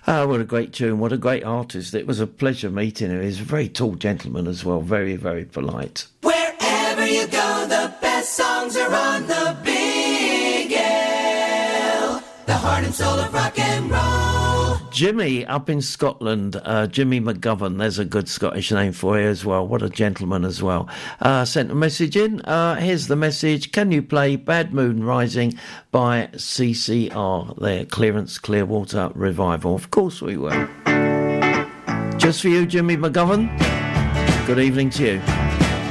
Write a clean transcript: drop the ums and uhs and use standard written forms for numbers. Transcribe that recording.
What a great tune, what a great artist. It was a pleasure meeting him. He's a very tall gentleman as well, very, very polite. Wherever you go, the best songs are on the Big L, the heart and soul of rock and roll. Jimmy up in Scotland, Jimmy McGovern, there's a good Scottish name for you as well. What a gentleman as well. Sent a message in. Here's the message. Can you play Bad Moon Rising by CCR, their Clearance Clearwater Revival? Of course we will. Just for you, Jimmy McGovern. Good evening to you.